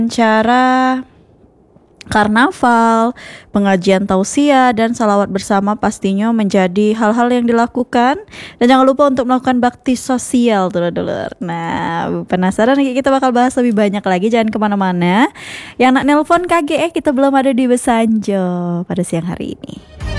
cara karnaval, pengajian tausiah, dan salawat bersama pastinya menjadi hal-hal yang dilakukan. Dan jangan lupa untuk melakukan bakti sosial, dulur-dulur. Nah, penasaran kita bakal bahas lebih banyak lagi. Jangan kemana-mana. Yang nak nelpon KGE kita belum ada di Besanjo pada siang hari ini.